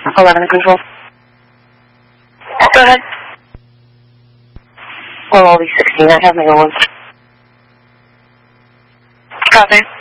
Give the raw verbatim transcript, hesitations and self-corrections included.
eleven control. Go ahead. Well, I'll be sixteen. I have my own. Copy.